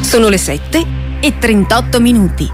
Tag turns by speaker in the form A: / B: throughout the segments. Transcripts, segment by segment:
A: Sono le 7:38.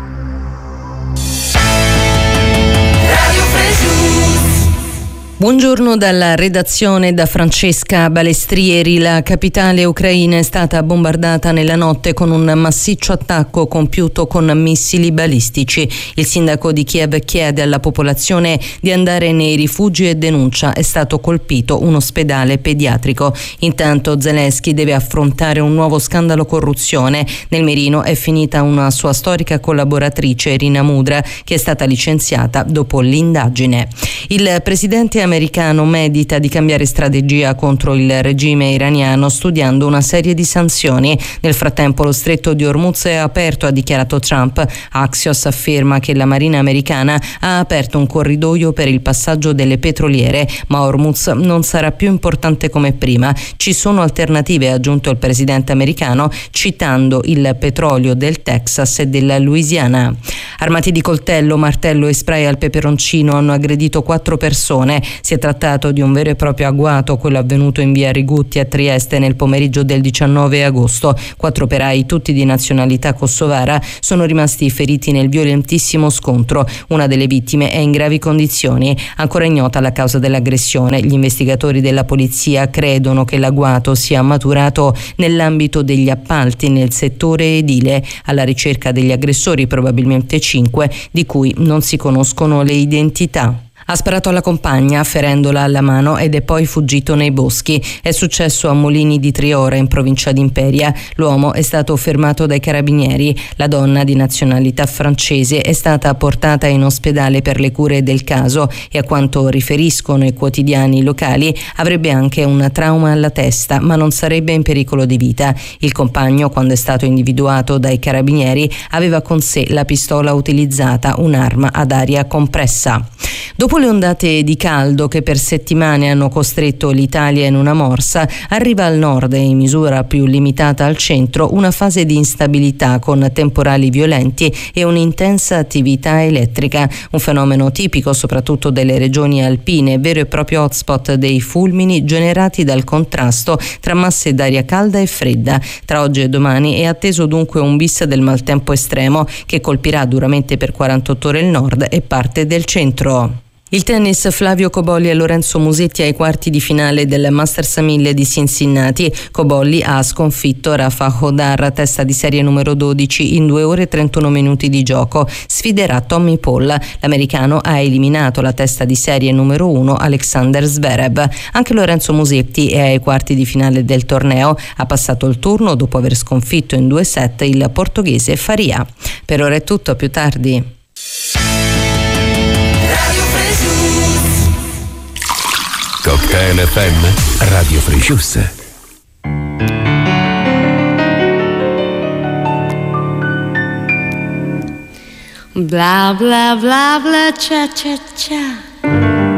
B: Buongiorno dalla redazione da Francesca Balestrieri. La capitale ucraina è stata bombardata nella notte con un massiccio attacco compiuto con missili balistici. Il sindaco di Kiev chiede alla popolazione di andare nei rifugi e denuncia: è stato colpito un ospedale pediatrico. Intanto Zelensky deve affrontare un nuovo scandalo corruzione. Nel mirino è finita una sua storica collaboratrice, Irina Mudra, che è stata licenziata dopo l'indagine. Il presidente americano medita di cambiare strategia contro il regime iraniano, studiando una serie di sanzioni. Nel frattempo lo stretto di Hormuz è aperto, ha dichiarato Trump. Axios afferma che la marina americana ha aperto un corridoio per il passaggio delle petroliere, ma Hormuz non sarà più importante come prima. Ci sono alternative, ha aggiunto il presidente americano, citando il petrolio del Texas e della Louisiana. Armati di coltello, martello e spray al peperoncino hanno aggredito 4 persone. Si è trattato di un vero e proprio agguato, quello avvenuto in via Rigutti a Trieste nel pomeriggio del 19 agosto. 4 operai, tutti di nazionalità kosovara, sono rimasti feriti nel violentissimo scontro. Una delle vittime è in gravi condizioni. Ancora ignota la causa dell'aggressione. Gli investigatori della polizia credono che l'agguato sia maturato nell'ambito degli appalti nel settore edile, alla ricerca degli aggressori, probabilmente 5, di cui non si conoscono le identità. Ha sparato alla compagna, ferendola alla mano, ed è poi fuggito nei boschi. È successo a Molini di Triora, in provincia di Imperia. L'uomo è stato fermato dai carabinieri. La donna, di nazionalità francese, è stata portata in ospedale per le cure del caso e, a quanto riferiscono i quotidiani locali, avrebbe anche un trauma alla testa, ma non sarebbe in pericolo di vita. Il compagno, quando è stato individuato dai carabinieri, aveva con sé la pistola utilizzata, un'arma ad aria compressa. Dopo le ondate di caldo che per settimane hanno costretto l'Italia in una morsa, arriva al nord e in misura più limitata al centro una fase di instabilità con temporali violenti e un'intensa attività elettrica, un fenomeno tipico soprattutto delle regioni alpine, vero e proprio hotspot dei fulmini generati dal contrasto tra masse d'aria calda e fredda. Tra oggi e domani è atteso dunque un bis del maltempo estremo che colpirà duramente per 48 ore il nord e parte del centro. Il tennis: Flavio Cobolli e Lorenzo Musetti ai quarti di finale del Masters 1000 di Cincinnati. Cobolli ha sconfitto Rafa Hodar, testa di serie numero 12, in 2 ore e 31 minuti di gioco. Sfiderà Tommy Paul. L'americano ha eliminato la testa di serie numero 1, Alexander Zverev. Anche Lorenzo Musetti è ai quarti di finale del torneo. Ha passato il turno dopo aver sconfitto in 2 set il portoghese Faria. Per ora è tutto, a più tardi.
C: Cocktail FM, Radio Freshus.
D: Bla bla bla bla cha cha cha.